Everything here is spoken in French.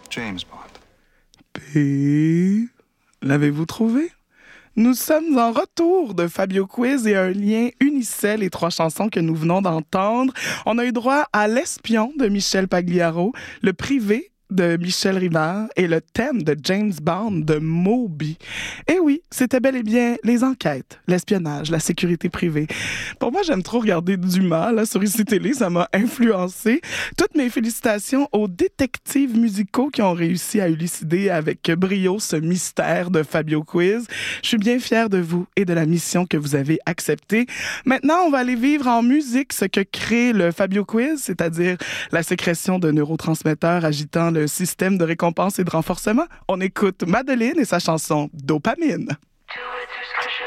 James Bond. P. L'avez-vous trouvé? Nous sommes en retour de Fabio Quiz et un lien unissait les 3 chansons que nous venons d'entendre. On a eu droit à L'Espion de Michel Pagliaro, Le Privé de Michel Rivard et le thème de James Bond de Moby. Et oui, c'était bel et bien les enquêtes, l'espionnage, la sécurité privée. Pour moi, j'aime trop regarder Dumas là, sur ICI Télé, ça m'a influencé. Toutes mes félicitations aux détectives musicaux qui ont réussi à élucider avec brio ce mystère de Fabio Quiz. Je suis bien fière de vous et de la mission que vous avez acceptée. Maintenant, on va aller vivre en musique ce que crée le Fabio Quiz, c'est-à-dire la sécrétion de neurotransmetteurs agitant le système de récompense et de renforcement. On écoute Madeleine et sa chanson Dopamine. Tu es tout ce que